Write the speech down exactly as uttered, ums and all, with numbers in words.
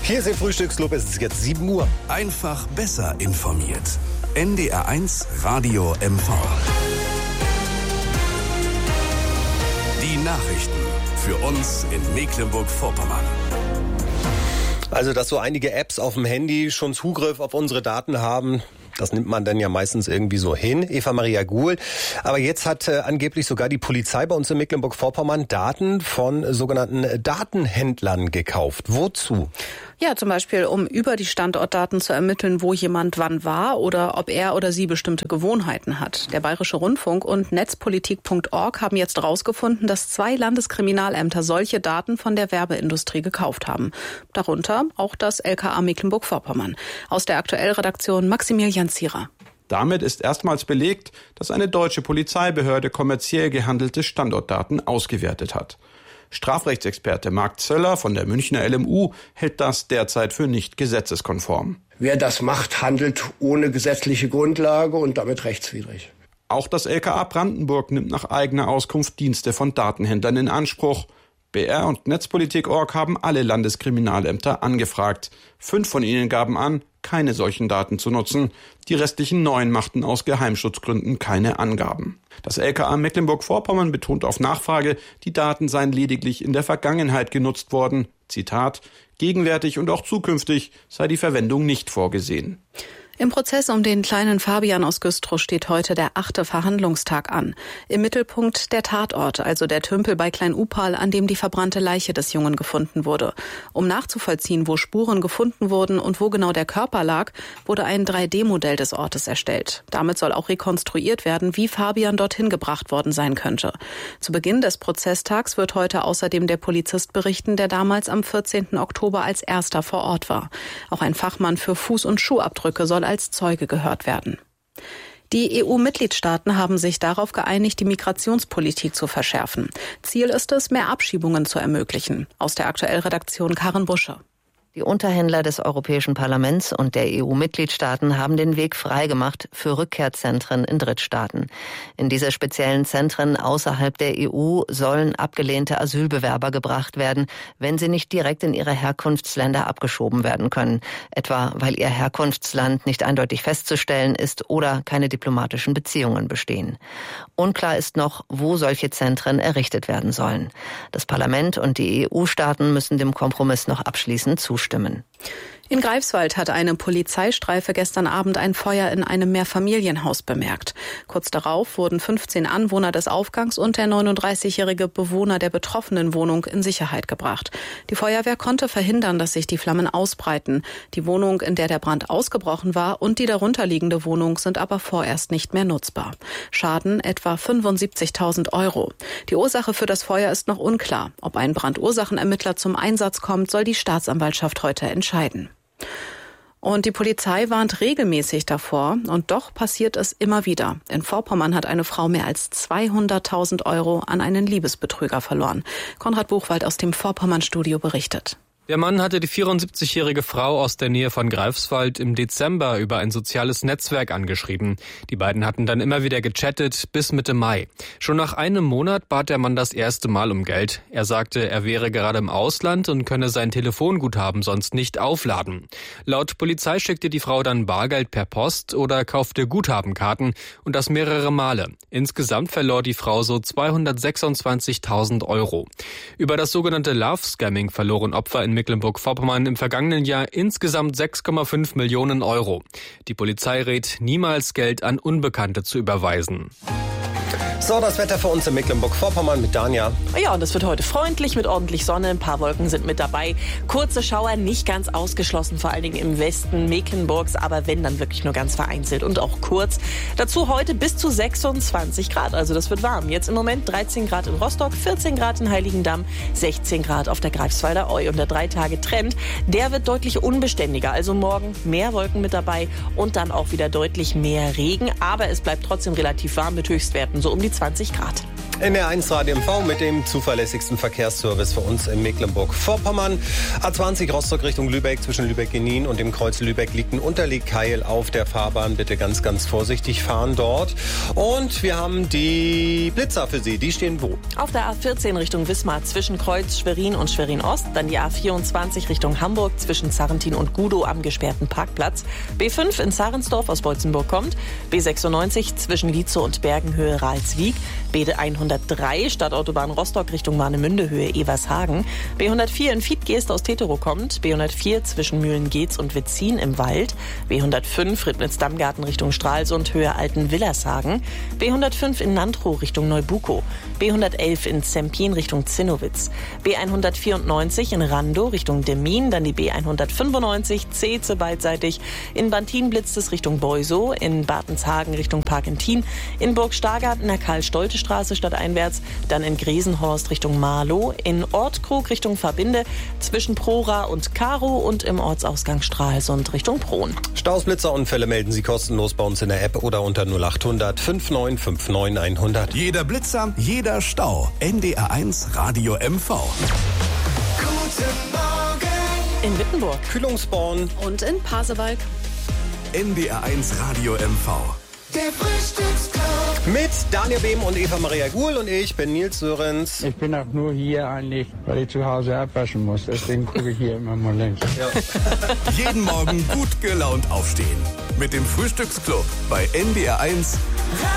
Hier ist der Frühstücksclub, es ist jetzt sieben Uhr. Einfach besser informiert. N D R eins Radio M V. Die Nachrichten für uns in Mecklenburg-Vorpommern. Also, dass so einige Apps auf dem Handy schon Zugriff auf unsere Daten haben, das nimmt man dann ja meistens irgendwie so hin. Eva Maria Guhl. Aber jetzt hat äh, angeblich sogar die Polizei bei uns in Mecklenburg-Vorpommern Daten von sogenannten Datenhändlern gekauft. Wozu? Ja, zum Beispiel, um über die Standortdaten zu ermitteln, wo jemand wann war oder ob er oder sie bestimmte Gewohnheiten hat. Der Bayerische Rundfunk und netzpolitik punkt org haben jetzt herausgefunden, dass zwei Landeskriminalämter solche Daten von der Werbeindustrie gekauft haben. Darunter auch das L K A Mecklenburg-Vorpommern. Aus der Aktuell-Redaktion Maximilian Zierer. Damit ist erstmals belegt, dass eine deutsche Polizeibehörde kommerziell gehandelte Standortdaten ausgewertet hat. Strafrechtsexperte Marc Zöller von der Münchner L M U hält das derzeit für nicht gesetzeskonform. Wer das macht, handelt ohne gesetzliche Grundlage und damit rechtswidrig. Auch das L K A Brandenburg nimmt nach eigener Auskunft Dienste von Datenhändlern in Anspruch. B R und netzpolitik punkt org haben alle Landeskriminalämter angefragt. Fünf von ihnen gaben an, keine solchen Daten zu nutzen. Die restlichen neun machten aus Geheimschutzgründen keine Angaben. Das L K A Mecklenburg-Vorpommern betont auf Nachfrage, die Daten seien lediglich in der Vergangenheit genutzt worden. Zitat: Gegenwärtig und auch zukünftig sei die Verwendung nicht vorgesehen. Im Prozess um den kleinen Fabian aus Güstrow steht heute der achte Verhandlungstag an. Im Mittelpunkt der Tatort, also der Tümpel bei Klein-Upal, an dem die verbrannte Leiche des Jungen gefunden wurde. Um nachzuvollziehen, wo Spuren gefunden wurden und wo genau der Körper lag, wurde ein drei D Modell des Ortes erstellt. Damit soll auch rekonstruiert werden, wie Fabian dorthin gebracht worden sein könnte. Zu Beginn des Prozesstags wird heute außerdem der Polizist berichten, der damals am vierzehnten Oktober als erster vor Ort war. Auch ein Fachmann für Fuß- und Schuhabdrücke soll als Zeuge gehört werden. Die E U-Mitgliedstaaten haben sich darauf geeinigt, die Migrationspolitik zu verschärfen. Ziel ist es, mehr Abschiebungen zu ermöglichen. Aus der Aktuell-Redaktion Karin Busche. Die Unterhändler des Europäischen Parlaments und der E U-Mitgliedstaaten haben den Weg freigemacht für Rückkehrzentren in Drittstaaten. In diese speziellen Zentren außerhalb der E U sollen abgelehnte Asylbewerber gebracht werden, wenn sie nicht direkt in ihre Herkunftsländer abgeschoben werden können, etwa weil ihr Herkunftsland nicht eindeutig festzustellen ist oder keine diplomatischen Beziehungen bestehen. Unklar ist noch, wo solche Zentren errichtet werden sollen. Das Parlament und die E U-Staaten müssen dem Kompromiss noch abschließend zustimmen. Stimmen. In Greifswald hat eine Polizeistreife gestern Abend ein Feuer in einem Mehrfamilienhaus bemerkt. Kurz darauf wurden fünfzehn Anwohner des Aufgangs und der neununddreißigjährige Bewohner der betroffenen Wohnung in Sicherheit gebracht. Die Feuerwehr konnte verhindern, dass sich die Flammen ausbreiten. Die Wohnung, in der der Brand ausgebrochen war, und die darunterliegende Wohnung sind aber vorerst nicht mehr nutzbar. Schaden etwa fünfundsiebzigtausend Euro. Die Ursache für das Feuer ist noch unklar. Ob ein Brandursachenermittler zum Einsatz kommt, soll die Staatsanwaltschaft heute entscheiden. Und die Polizei warnt regelmäßig davor, und doch passiert es immer wieder. In Vorpommern hat eine Frau mehr als zweihunderttausend Euro an einen Liebesbetrüger verloren. Konrad Buchwald aus dem Vorpommern-Studio berichtet. Der Mann hatte die vierundsiebzigjährige Frau aus der Nähe von Greifswald im Dezember über ein soziales Netzwerk angeschrieben. Die beiden hatten dann immer wieder gechattet bis Mitte Mai. Schon nach einem Monat bat der Mann das erste Mal um Geld. Er sagte, er wäre gerade im Ausland und könne sein Telefonguthaben sonst nicht aufladen. Laut Polizei schickte die Frau dann Bargeld per Post oder kaufte Guthabenkarten, und das mehrere Male. Insgesamt verlor die Frau so zweihundertsechsundzwanzigtausend Euro. Über das sogenannte Love-Scamming verloren Opfer in Mecklenburg-Vorpommern im vergangenen Jahr insgesamt sechs Komma fünf Millionen Euro. Die Polizei rät, niemals Geld an Unbekannte zu überweisen. So, das Wetter für uns in Mecklenburg-Vorpommern mit Danja. Ja, und es wird heute freundlich mit ordentlich Sonne. Ein paar Wolken sind mit dabei. Kurze Schauer nicht ganz ausgeschlossen, vor allen Dingen im Westen Mecklenburgs. Aber wenn, dann wirklich nur ganz vereinzelt und auch kurz. Dazu heute bis zu sechsundzwanzig Grad. Also das wird warm. Jetzt im Moment dreizehn Grad in Rostock, vierzehn Grad in Heiligendamm, sechzehn Grad auf der Greifswalder Eu. Und der Drei-Tage-Trend, der wird deutlich unbeständiger. Also morgen mehr Wolken mit dabei und dann auch wieder deutlich mehr Regen. Aber es bleibt trotzdem relativ warm mit Höchstwerten so um die zwanzig Grad. N D R eins Radio M V mit dem zuverlässigsten Verkehrsservice für uns in Mecklenburg-Vorpommern. A zwanzig Rostock Richtung Lübeck, zwischen Lübeck-Genin und dem Kreuz Lübeck liegt ein Unterlegkeil auf der Fahrbahn. Bitte ganz, ganz vorsichtig fahren dort. Und wir haben die Blitzer für Sie. Die stehen wo? Auf der A vierzehn Richtung Wismar zwischen Kreuz Schwerin und Schwerin-Ost. Dann die A vierundzwanzig Richtung Hamburg zwischen Zarrentin und Gudow am gesperrten Parkplatz. B fünf in Zarensdorf aus Beutzenburg kommt. B sechsundneunzig zwischen Lietzow und Bergenhöhe Ralswiek. B hundertdrei Stadtautobahn Rostock Richtung Warnemünde Höhe Evershagen. B hundertvier in Fiedgeest aus Teterow kommt. B hundertvier zwischen Mühlengeetz und Wetzin im Wald. B hundertfünf Ribnitz-Dammgarten Richtung Stralsund Höhe Alten-Willershagen. B hundertfünf in Nantrow Richtung Neubukow. B hundertelf in Zempin Richtung Zinnowitz. B hundertvierundneunzig in Randow Richtung Demmin. Dann die B hundertfünfundneunzig Zeetze beidseitig. In Bantin blitzt es Richtung Beusow. In Bartenshagen Richtung Parkentin. In Burg Stargard in der Karl-Stolte-Straße stadteinwärts. Dann in Gresenhorst Richtung Marlow. In Ortkrug Richtung Verbinde. Zwischen Prora und Karo und im Ortsausgang Stralsund Richtung Prohn. Staus, Blitzerunfälle melden Sie kostenlos bei uns in der App oder unter null achthundert fünfundneunzig neunundfünfzig hundert. Jeder Blitzer, jeder Stau. N D R eins Radio M V. Guten Morgen. In Wittenburg. Kühlungsborn. Und in Pasewalk. N D R eins Radio M V. Der Frühstücksclub. Mit Daniel Behm und Eva Maria Guhl und ich bin Nils Sörenz. Ich bin auch nur hier eigentlich, weil ich zu Hause abwaschen muss. Deswegen gucke ich hier immer mal links. Ja. Jeden Morgen gut gelaunt aufstehen. Mit dem Frühstücksclub bei N D R eins